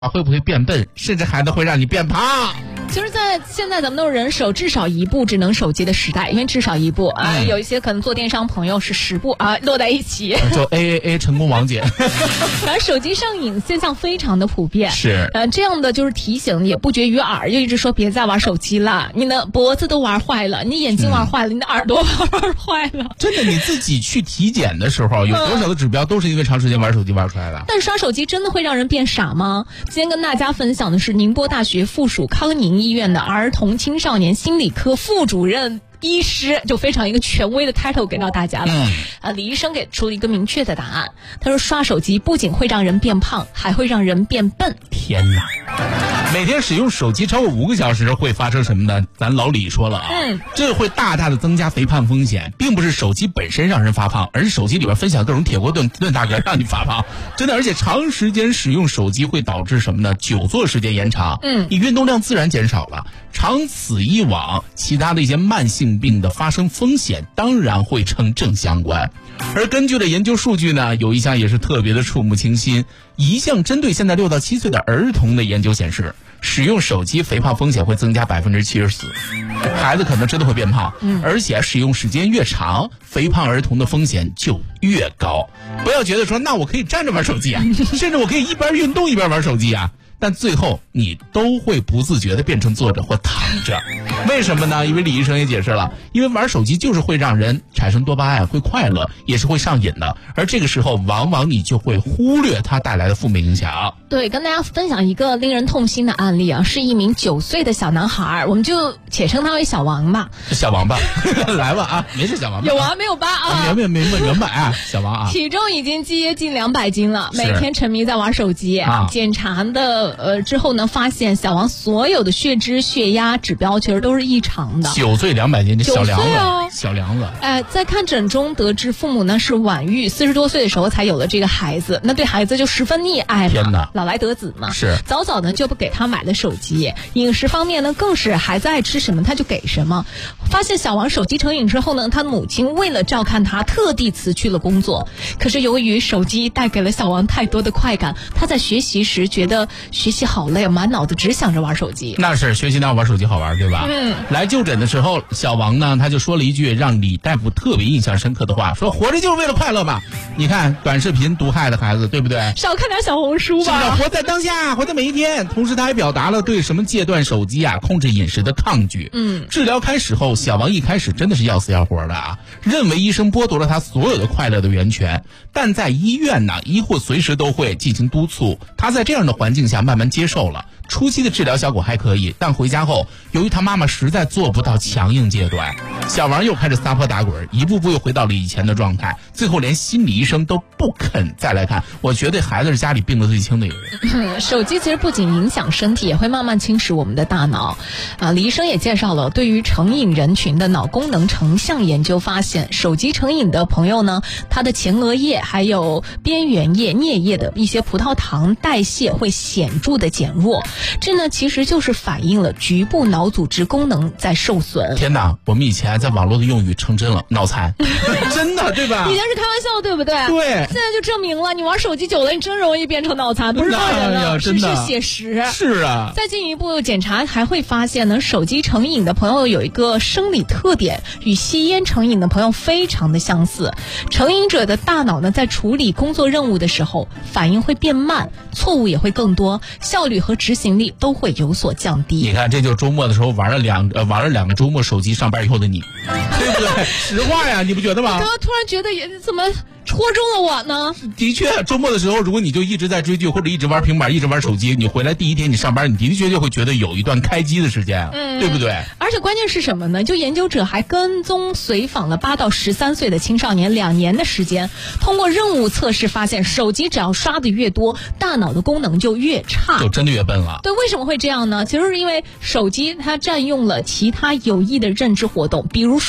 会不会变笨，甚至孩子会让你变胖。 其实在现在咱们都是人手至少一部智能手机的时代，因为至少一部啊，有一些可能做电商朋友是10部啊摞在一起， 就 AAA 成功王姐。 然后手机上瘾现象非常的普遍， 是这样的就是提醒也不绝于耳，就一直说别再玩手机了，你的脖子都玩坏了，你眼睛玩坏了，你的耳朵玩坏了。 真的，你自己去体检的时候，有多少的指标都是因为长时间玩手机玩出来的。 但刷手机真的会让人变傻吗？今天跟大家分享的是宁波大学附属康宁医院的儿童青少年心理科副主任医师，就非常一个权威的 title 给到大家了。李医生给出了一个明确的答案，他说刷手机不仅会让人变胖，还会让人变笨。 天哪！每天使用手机超过5个小时会发生什么呢？咱老李说了啊，这会大大的增加肥胖风险，并不是手机本身让人发胖，而是手机里边分享各种铁锅炖大哥让你发胖。真的，而且长时间使用手机会导致什么呢？久坐时间延长，你运动量自然减少了。长此以往，其他的一些慢性病的发生风险当然会成正相关。而根据的研究数据呢，有一项也是特别的触目惊心，一项针对现在6到7岁的儿童的研究显示，使用手机肥胖风险会增加74%，孩子可能真的会变胖，而且使用时间越长，肥胖儿童的风险就越高。不要觉得说那我可以站着玩手机啊，甚至我可以一边运动一边玩手机啊，但最后你都会不自觉地变成坐着或躺着。为什么呢？因为李医生也解释了，因为玩手机就是会让人产生多巴胺，会快乐，也是会上瘾的，而这个时候往往你就会忽略它带来的负面影响。 对，跟大家分享一个令人痛心的案例啊，是一名9岁的小男孩，我们就且称他为小王吧。 小王吧，来吧啊，没事，小王吧。 有王没有八啊？ 明白啊，小王啊。 体重已经接近200斤了，每天沉迷在玩手机。检查的之后呢，发现小王所有的血脂、血压指标其实都是异常的。 9岁200斤，这小梁子， 小梁子。在看诊中得知父母呢是晚育，40多岁的时候才有了这个孩子，那对孩子就十分溺爱嘛。天哪！老来得子嘛， 是早早呢就不给他买了手机。饮食方面呢，更是孩子爱吃什么他就给什么。发现小王手机成瘾之后呢，他母亲为了照看他，特地辞去了工作。可是由于手机带给了小王太多的快感，他在学习时觉得学习好累，满脑子只想着玩手机。 那是学习哪玩手机好玩，对吧？来就诊的时候，小王呢他就说了一句让李大夫特别印象深刻的话，说活着就是为了快乐嘛。你看短视频毒害的孩子，对不对？ 少看点小红书吧。 是的，活在当下，活在每一天。同时他还表达了对什么戒断手机啊、控制饮食的抗拒。治疗开始后，小王一开始真的是要死要活的啊，认为医生剥夺了他所有的快乐的源泉。但在医院呢，医护随时都会进行督促，他在这样的环境下慢慢接受了。初期的治疗效果还可以，但回家后，由于他妈妈实在做不到强硬戒断，小王又开始撒泼打滚，一步步又回到了以前的状态，最后连心理医生都不肯再来看。我觉得孩子是家里病得最轻的一个人。 手机其实不仅影响身体，也会慢慢侵蚀我们的大脑。李医生也介绍了，对于成瘾人群的脑功能成像研究发现，手机成瘾的朋友呢，他的前额叶还有边缘叶、颞叶的一些葡萄糖代谢会显著的减弱。这呢其实就是反映了局部脑组织功能在受损。 天哪，我们以前在网络的用语成真了，脑残。真的对吧？ 以前是开玩笑对不对？ 对， 现在就证明了，你玩手机久了，你真容易变成脑残，不是骂人了，是写实。 是啊。 再进一步检查还会发现呢，手机成瘾的朋友有一个生理特点，与吸烟成瘾的朋友非常的相似。成瘾者的大脑呢，在处理工作任务的时候，反应会变慢，错误也会更多，效率和执行力都会有所降低。 你看，这就周末的时候玩了两个周末手机，上班以后的你，对不对？实话呀，你不觉得吗？ 刚刚突然觉得也怎么戳中了我呢？ 的确，周末的时候，如果你就一直在追剧或者一直玩平板、一直玩手机，你回来第一天你上班，你的确会觉得有一段开机的时间，对不对？ 而且关键是什么呢？就研究者还跟踪随访了8到13岁的青少年2年的时间，通过任务测试发现，手机只要刷的越多，大脑的功能就越差， 就真的越笨了。 对，为什么会这样呢？其实是因为手机它占用了其他有益的认知活动，比如说阅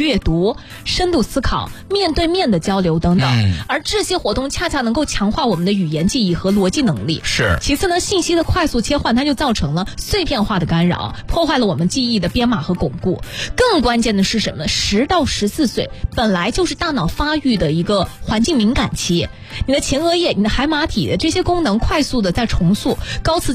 阅读、深度思考、面对面的交流等等。而这些活动恰恰能够强化我们的语言记忆和逻辑能力。 是。 其次呢，信息的快速切换，它就造成了碎片化的干扰，破坏了我们记忆的编码和巩固。更关键的是什么呢？10到14岁本来就是大脑发育的一个环境敏感期，你的前额叶、你的海马体的这些功能快速的在重塑，高刺激